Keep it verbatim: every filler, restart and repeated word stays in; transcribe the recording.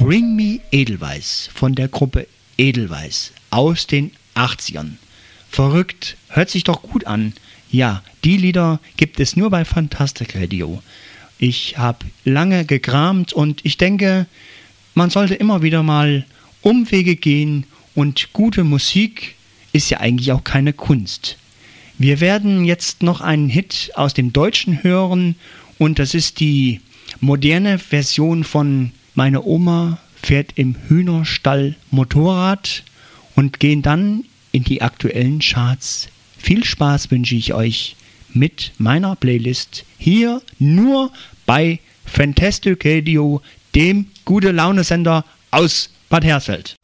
Bring Me Edelweiss von der Gruppe Edelweiss aus den achtzigern. Verrückt, hört sich doch gut an. Ja, die Lieder gibt es nur bei Fantastic Radio. Ich habe lange gekramt und ich denke, man sollte immer wieder mal Umwege gehen und gute Musik ist ja eigentlich auch keine Kunst. Wir werden jetzt noch einen Hit aus dem Deutschen hören und das ist die moderne Version von Meine Oma fährt im Hühnerstall Motorrad und gehen dann in die aktuellen Charts. Viel Spaß wünsche ich euch mit meiner Playlist hier nur bei Fantastic Radio, dem Gute-Laune-Sender aus Bad Hersfeld.